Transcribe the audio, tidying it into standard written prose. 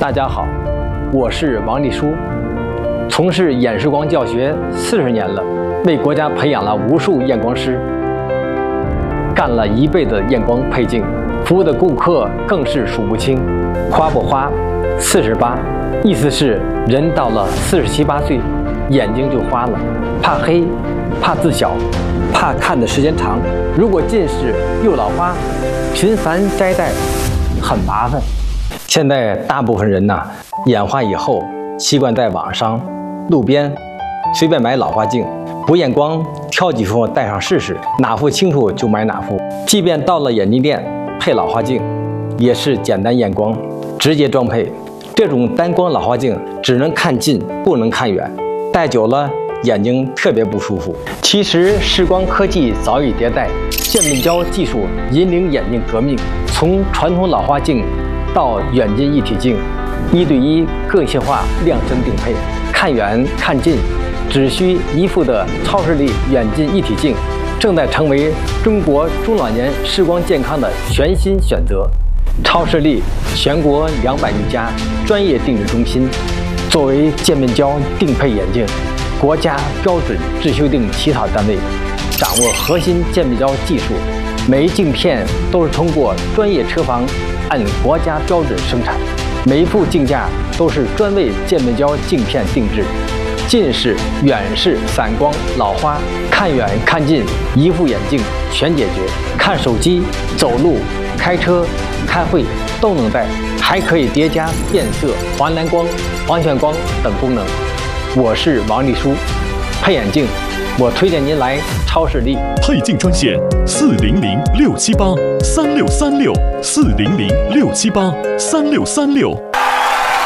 大家好，我是王立书，从事眼视光教学40年了，为国家培养了无数验光师，干了1辈子验光配镜，服务的顾客更是数不清。花不花，48，意思是人到了47、8岁，眼睛就花了，怕黑，怕字小，怕看的时间长。如果近视又老花，频繁摘戴很麻烦。现在大部分人眼花以后，习惯在网上、路边随便买老花镜，不验光，挑几副戴上试试，哪副清楚就买哪副。即便到了眼镜店配老花镜，也是简单验光，直接装配。这种单光老花镜只能看近，不能看远，戴久了眼睛特别不舒服。其实视光科技早已迭代，渐变焦技术引领眼镜革命，从传统老花镜到远近一体镜，1对1个性化量身定配，看远看近只需1副的超视力远近一体镜，正在成为中国中老年视光健康的全新选择。超视力全国200余家专业定制中心，作为渐变焦定配眼镜国家标准制修订起草单位，掌握核心渐变焦技术，每一镜片都是通过专业车房按国家标准生产，每一副镜架都是专为渐变焦镜片定制。近视、远视、散光、老花，看远看近1副眼镜全解决。看手机、走路、开车、开会都能戴，还可以叠加变色、黄蓝光、黄旋光等功能。我是王立书，配眼镜，我推荐您来超视力。 配镜专线400-678-3636，400-678-3636。